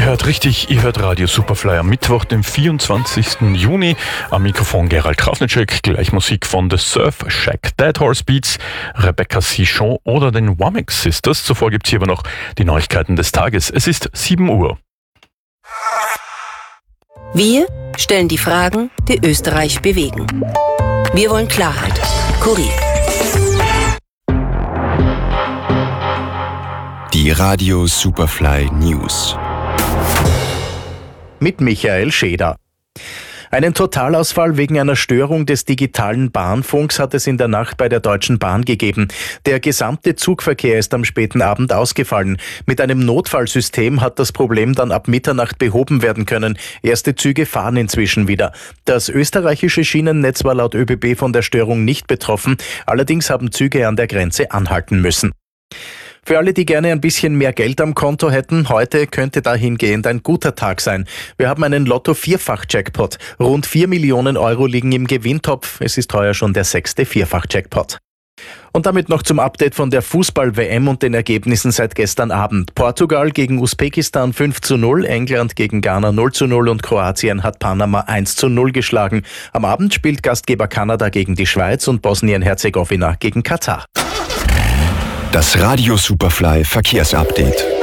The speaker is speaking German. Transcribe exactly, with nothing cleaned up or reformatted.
hört richtig, ihr hört Radio Superfly am Mittwoch, den vierundzwanzigsten Juni. Am Mikrofon Gerald Krasnitschek, gleich Musik von The Surf Shack, Dead Horse Beats, Rebecca Sichon oder den Womack Sisters. Zuvor gibt's hier aber noch die Neuigkeiten des Tages. Es ist sieben Uhr. Wir stellen die Fragen, die Österreich bewegen. Wir wollen Klarheit. Kurier. Die Radio Superfly News. Mit Michael Scheder. Einen Totalausfall wegen einer Störung des digitalen Bahnfunks hat es in der Nacht bei der Deutschen Bahn gegeben. Der gesamte Zugverkehr ist am späten Abend ausgefallen. Mit einem Notfallsystem hat das Problem dann ab Mitternacht behoben werden können. Erste Züge fahren inzwischen wieder. Das österreichische Schienennetz war laut ÖBB von der Störung nicht betroffen. Allerdings haben Züge an der Grenze anhalten müssen. Für alle, die gerne ein bisschen mehr Geld am Konto hätten, heute könnte dahingehend ein guter Tag sein. Wir haben einen Lotto-Vierfach-Jackpot. Rund vier Millionen Euro liegen im Gewinntopf. Es ist heuer schon der sechste Vierfach-Jackpot. Und damit noch zum Update von der Fußball-W M und den Ergebnissen seit gestern Abend. Portugal gegen Usbekistan fünf zu null, England gegen Ghana null zu null und Kroatien hat Panama eins zu null geschlagen. Am Abend spielt Gastgeber Kanada gegen die Schweiz und Bosnien-Herzegowina gegen Katar. Das Radio Superfly Verkehrsupdate.